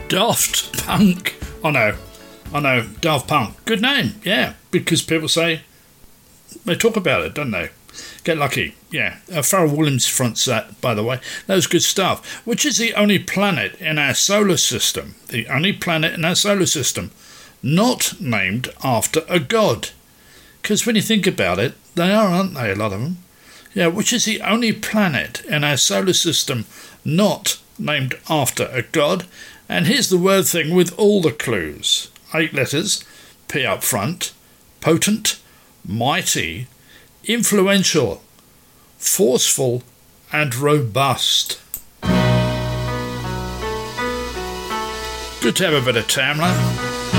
Daft Punk. I know, Daft Punk. Good name, yeah, because people say, they talk about it, don't they? Get Lucky, yeah. Pharrell Williams fronts that, by the way. That was good stuff. Which is the only planet in our solar system? The only planet in our solar system not named after a god. Because when you think about it, they are, aren't they, a lot of them? Yeah, which is the only planet in our solar system not named after a god? And here's the word thing with all the clues. 8 letters, P up front, potent, mighty, influential, forceful, and robust. Good to have a bit of Tamla.